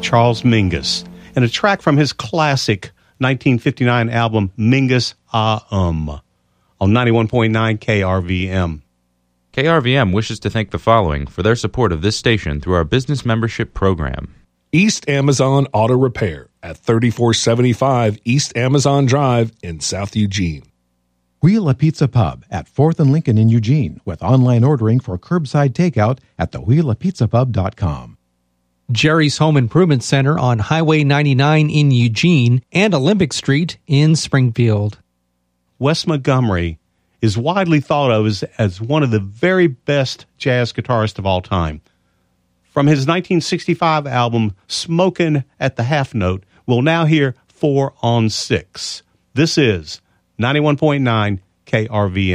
Charles Mingus, and a track from his classic 1959 album, Mingus on 91.9 KRVM. KRVM wishes to thank the following for their support of this station through our business membership program. East Amazon Auto Repair at 3475 East Amazon Drive in South Eugene. Wheel-A Pizza Pub at 4th and Lincoln in Eugene with online ordering for curbside takeout at thewheelapizzapub.com. Jerry's Home Improvement Center on Highway 99 in Eugene and Olympic Street in Springfield. Wes Montgomery is widely thought of as one of the very best jazz guitarists of all time. From his 1965 album, Smokin' at the Half Note, we'll now hear 4 on 6. This is 91.9 KRVM.